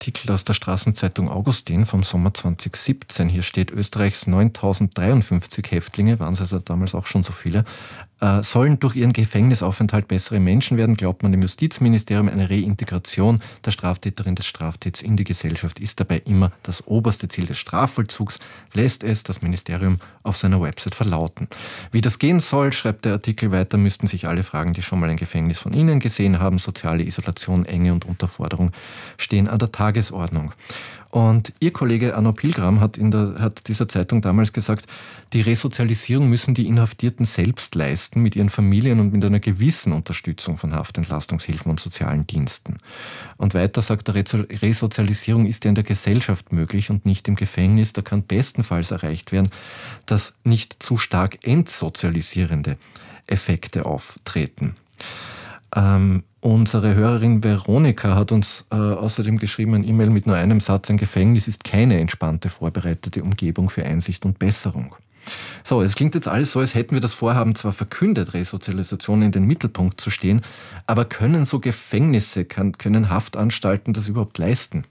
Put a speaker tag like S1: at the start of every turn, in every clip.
S1: Artikel aus der Straßenzeitung Augustin vom Sommer 2017. Hier steht, Österreichs 9.053 Häftlinge, waren es also damals auch schon so viele, sollen durch ihren Gefängnisaufenthalt bessere Menschen werden, glaubt man dem Justizministerium. Eine Reintegration der Straftäterin des Straftäters in die Gesellschaft ist dabei immer das oberste Ziel des Strafvollzugs, lässt es das Ministerium auf seiner Website verlauten. Wie das gehen soll, schreibt der Artikel weiter, müssten sich alle fragen, die schon mal ein Gefängnis von innen gesehen haben. Soziale Isolation, Enge und Unterforderung stehen an der Tagesordnung. Und Ihr Kollege Arno Pilgram hat dieser Zeitung damals gesagt, die Resozialisierung müssen die Inhaftierten selbst leisten, mit ihren Familien und mit einer gewissen Unterstützung von Haftentlastungshilfen und sozialen Diensten. Und weiter sagt er, Resozialisierung ist ja in der Gesellschaft möglich und nicht im Gefängnis. Da kann bestenfalls erreicht werden, dass nicht zu stark entsozialisierende Effekte auftreten. Unsere Hörerin Veronika hat uns außerdem geschrieben, ein E-Mail mit nur einem Satz: Ein Gefängnis ist keine entspannte, vorbereitete Umgebung für Einsicht und Besserung. So, es klingt jetzt alles so, als hätten wir das Vorhaben zwar verkündet, Resozialisation in den Mittelpunkt zu stehen, aber können so Gefängnisse, können Haftanstalten das überhaupt leisten?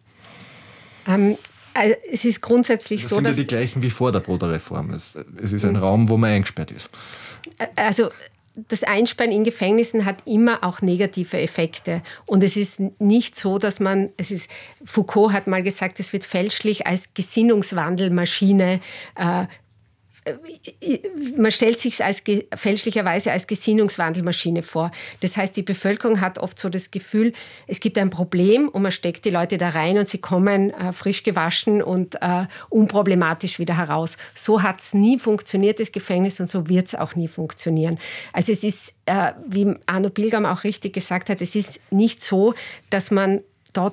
S2: Es ist grundsätzlich so, dass...
S1: Das sind ja die gleichen wie vor der Broder-Reform. Es ist ein Raum, wo man eingesperrt ist.
S2: Also das Einsperren in Gefängnissen hat immer auch negative Effekte. Und es ist nicht so, dass Foucault hat mal gesagt, es wird fälschlich als Gesinnungswandelmaschine man stellt sich es fälschlicherweise als Gesinnungswandelmaschine vor. Das heißt, die Bevölkerung hat oft so das Gefühl, es gibt ein Problem und man steckt die Leute da rein und sie kommen frisch gewaschen und unproblematisch wieder heraus. So hat es nie funktioniert, das Gefängnis, und so wird es auch nie funktionieren. Also es ist, wie Arno Pilgram auch richtig gesagt hat, es ist nicht so, dass man dort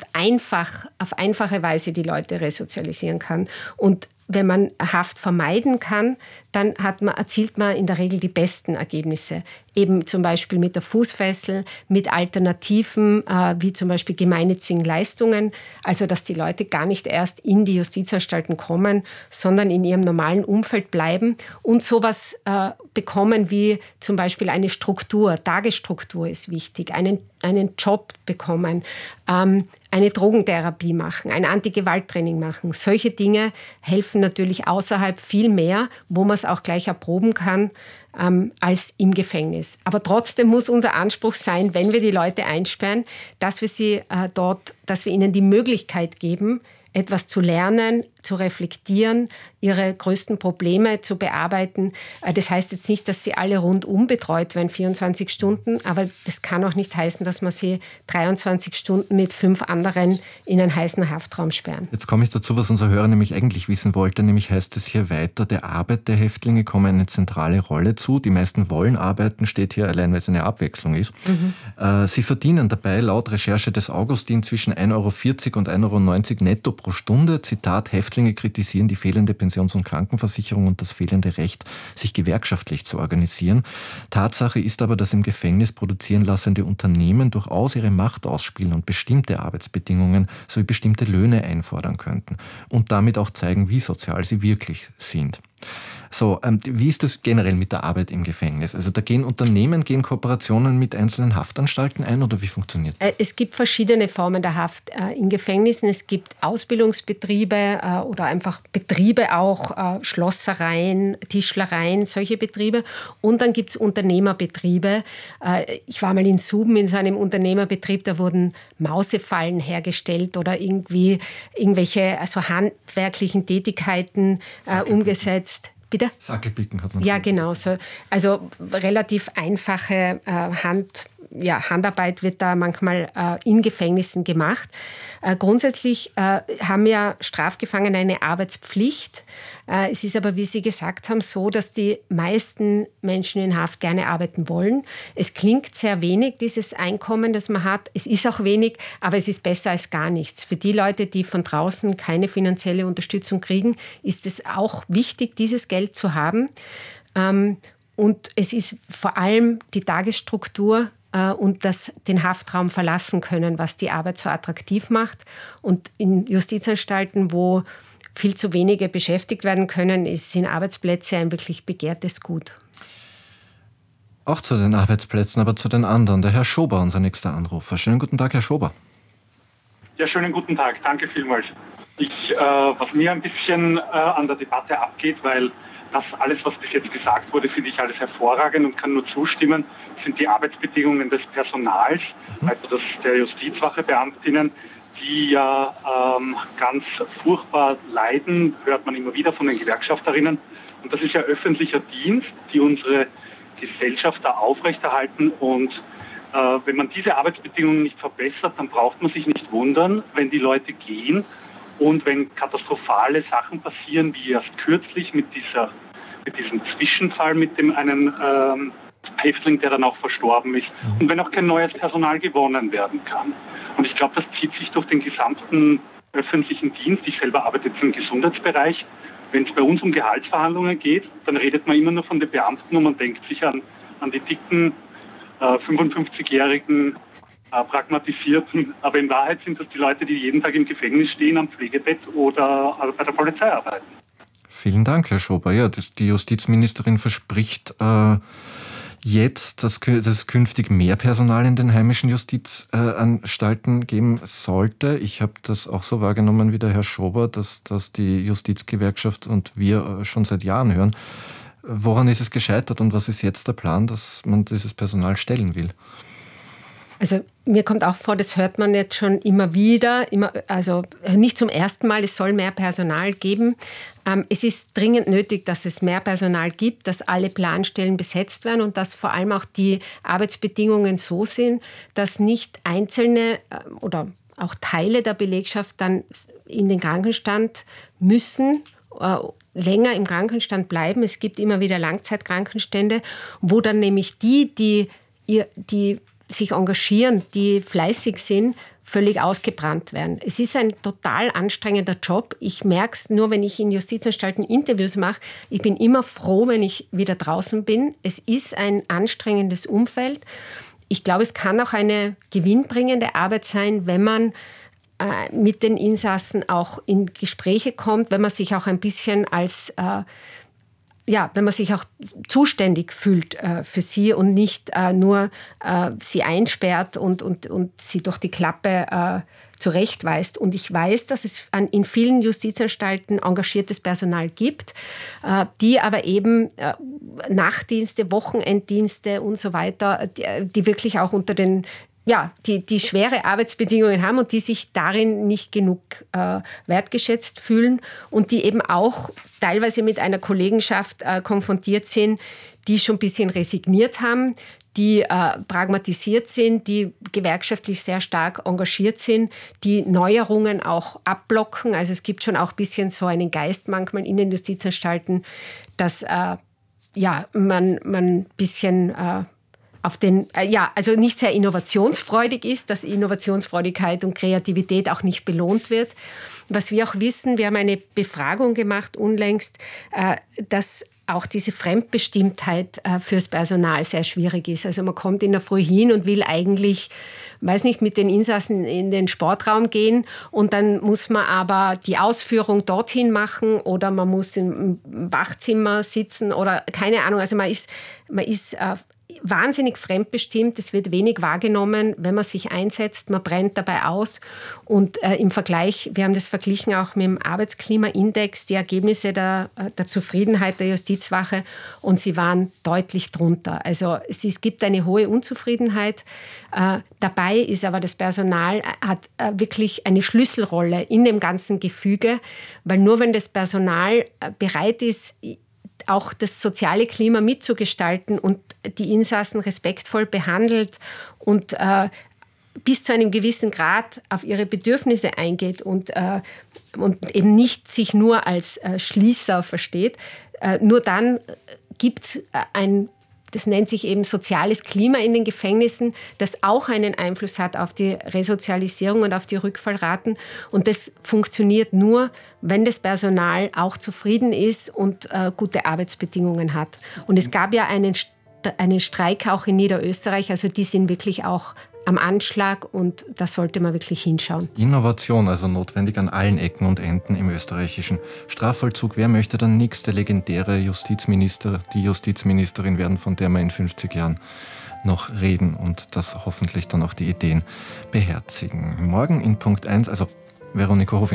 S2: auf einfache Weise die Leute resozialisieren kann. Und wenn man Haft vermeiden kann, dann erzielt man in der Regel die besten Ergebnisse. Eben zum Beispiel mit der Fußfessel, mit Alternativen, wie zum Beispiel gemeinnützigen Leistungen. Also dass die Leute gar nicht erst in die Justizanstalten kommen, sondern in ihrem normalen Umfeld bleiben und sowas bekommen wie zum Beispiel eine Struktur. Tagesstruktur ist wichtig, einen Job bekommen, eine Drogentherapie machen, ein Antigewalttraining machen. Solche Dinge helfen natürlich außerhalb viel mehr, wo man es auch gleich erproben kann, als im Gefängnis. Aber trotzdem muss unser Anspruch sein, wenn wir die Leute einsperren, dass wir dass wir ihnen die Möglichkeit geben, etwas zu lernen, zu reflektieren, ihre größten Probleme zu bearbeiten. Das heißt jetzt nicht, dass sie alle rundum betreut werden, 24 Stunden, aber das kann auch nicht heißen, dass man sie 23 Stunden mit 5 anderen in einen heißen Haftraum sperren.
S1: Jetzt komme ich dazu, was unser Hörer nämlich eigentlich wissen wollte, nämlich heißt es hier weiter, der Arbeit der Häftlinge komme eine zentrale Rolle zu. Die meisten wollen arbeiten, steht hier, allein weil es eine Abwechslung ist. Sie verdienen dabei laut Recherche des Augustin zwischen 1,40 € und 1,90 € netto pro Stunde. Zitat, Häftlinge kritisieren die fehlende Pensions- und Krankenversicherung und das fehlende Recht, sich gewerkschaftlich zu organisieren. Tatsache ist aber, dass im Gefängnis produzieren lassende Unternehmen durchaus ihre Macht ausspielen und bestimmte Arbeitsbedingungen sowie bestimmte Löhne einfordern könnten und damit auch zeigen, wie sozial sie wirklich sind. So, wie ist das generell mit der Arbeit im Gefängnis? Also da gehen Kooperationen mit einzelnen Haftanstalten ein oder wie funktioniert das?
S2: Es gibt verschiedene Formen der Haft in Gefängnissen. Es gibt Ausbildungsbetriebe oder einfach Betriebe auch, Schlossereien, Tischlereien, solche Betriebe. Und dann gibt es Unternehmerbetriebe. Ich war mal in Suben in so einem Unternehmerbetrieb, da wurden Mausefallen hergestellt oder irgendwelche handwerklichen Tätigkeiten umgesetzt. Bitte?
S1: Sackelpicken hat man.
S2: Ja, genau. Also relativ einfache Handarbeit wird da manchmal in Gefängnissen gemacht. Grundsätzlich haben ja Strafgefangene eine Arbeitspflicht. Es ist aber, wie Sie gesagt haben, so, dass die meisten Menschen in Haft gerne arbeiten wollen. Es klingt sehr wenig, dieses Einkommen, das man hat. Es ist auch wenig, aber es ist besser als gar nichts. Für die Leute, die von draußen keine finanzielle Unterstützung kriegen, ist es auch wichtig, dieses Geld zu haben. Und es ist vor allem die Tagesstruktur und den Haftraum verlassen können, was die Arbeit so attraktiv macht. Und in Justizanstalten, wo viel zu wenige beschäftigt werden können, sind Arbeitsplätze ein wirklich begehrtes Gut.
S1: Auch zu den Arbeitsplätzen, aber zu den anderen. Der Herr Schober, unser nächster Anrufer. Schönen guten Tag, Herr Schober.
S3: Ja, schönen guten Tag. Danke vielmals. Was mir ein bisschen an der Debatte abgeht, weil das alles, was bis jetzt gesagt wurde, finde ich alles hervorragend und kann nur zustimmen, sind die Arbeitsbedingungen des Personals, also der Justizwachebeamtinnen, die ja ganz furchtbar leiden, hört man immer wieder von den Gewerkschafterinnen. Und das ist ja öffentlicher Dienst, die unsere Gesellschaft da aufrechterhalten. Und wenn man diese Arbeitsbedingungen nicht verbessert, dann braucht man sich nicht wundern, wenn die Leute gehen und wenn katastrophale Sachen passieren, wie erst kürzlich mit diesem Zwischenfall mit einem Häftling, der dann auch verstorben ist, und wenn auch kein neues Personal gewonnen werden kann. Und ich glaube, das zieht sich durch den gesamten öffentlichen Dienst. Ich selber arbeite jetzt im Gesundheitsbereich. Wenn es bei uns um Gehaltsverhandlungen geht, dann redet man immer nur von den Beamten und man denkt sich an die dicken 55-jährigen pragmatisierten, aber in Wahrheit sind das die Leute, die jeden Tag im Gefängnis stehen, am Pflegebett oder bei der Polizei arbeiten.
S1: Vielen Dank, Herr Schober. Ja, die Justizministerin verspricht jetzt, dass es künftig mehr Personal in den heimischen Justizanstalten geben sollte. Ich habe das auch so wahrgenommen wie der Herr Schober, dass die Justizgewerkschaft und wir schon seit Jahren hören. Woran ist es gescheitert und was ist jetzt der Plan, dass man dieses Personal stellen will?
S2: Also mir kommt auch vor, das hört man jetzt schon immer wieder, also nicht zum ersten Mal, es soll mehr Personal geben. Es ist dringend nötig, dass es mehr Personal gibt, dass alle Planstellen besetzt werden und dass vor allem auch die Arbeitsbedingungen so sind, dass nicht einzelne oder auch Teile der Belegschaft dann in den Krankenstand müssen, länger im Krankenstand bleiben. Es gibt immer wieder Langzeitkrankenstände, wo dann nämlich die sich engagieren, die fleißig sind, völlig ausgebrannt werden. Es ist ein total anstrengender Job. Ich merke es nur, wenn ich in Justizanstalten Interviews mache. Ich bin immer froh, wenn ich wieder draußen bin. Es ist ein anstrengendes Umfeld. Ich glaube, es kann auch eine gewinnbringende Arbeit sein, wenn man mit den Insassen auch in Gespräche kommt, wenn man sich auch ein bisschen wenn man sich auch zuständig fühlt für sie und nicht nur sie einsperrt und sie durch die Klappe zurechtweist. Und ich weiß, dass es in vielen Justizanstalten engagiertes Personal gibt, die aber eben Nachtdienste, Wochenenddienste und so weiter, die wirklich auch unter den die schwere Arbeitsbedingungen haben und die sich darin nicht genug wertgeschätzt fühlen und die eben auch teilweise mit einer Kollegenschaft konfrontiert sind, die schon ein bisschen resigniert haben, die pragmatisiert sind, die gewerkschaftlich sehr stark engagiert sind, die Neuerungen auch abblocken. Also es gibt schon auch ein bisschen so einen Geist manchmal in den Justizanstalten, dass man ein bisschen also nicht sehr innovationsfreudig ist, dass Innovationsfreudigkeit und Kreativität auch nicht belohnt wird. Was wir auch wissen, wir haben eine Befragung gemacht unlängst, dass auch diese Fremdbestimmtheit fürs Personal sehr schwierig ist. Also man kommt in der Früh hin und will eigentlich, mit den Insassen in den Sportraum gehen und dann muss man aber die Ausführung dorthin machen oder man muss im Wachzimmer sitzen oder keine Ahnung. Also man ist wahnsinnig fremdbestimmt, es wird wenig wahrgenommen, wenn man sich einsetzt, man brennt dabei aus und im Vergleich, wir haben das verglichen auch mit dem Arbeitsklimaindex, die Ergebnisse der Zufriedenheit der Justizwache und sie waren deutlich drunter. Also es gibt eine hohe Unzufriedenheit, dabei ist aber das Personal hat wirklich eine Schlüsselrolle in dem ganzen Gefüge, weil nur wenn das Personal bereit ist, auch das soziale Klima mitzugestalten und die Insassen respektvoll behandelt und bis zu einem gewissen Grad auf ihre Bedürfnisse eingeht und eben nicht sich nur als Schließer versteht, nur dann gibt es das nennt sich eben soziales Klima in den Gefängnissen, das auch einen Einfluss hat auf die Resozialisierung und auf die Rückfallraten. Und das funktioniert nur, wenn das Personal auch zufrieden ist und gute Arbeitsbedingungen hat. Und es gab ja einen Streik auch in Niederösterreich, also die sind wirklich auch am Anschlag und da sollte man wirklich hinschauen.
S1: Innovation also notwendig an allen Ecken und Enden im österreichischen Strafvollzug. Wer möchte der nächste legendäre Justizminister, die Justizministerin werden, von der wir in 50 Jahren noch reden und das hoffentlich dann auch die Ideen beherzigen. Morgen in Punkt 1, also Veronika Hofinger,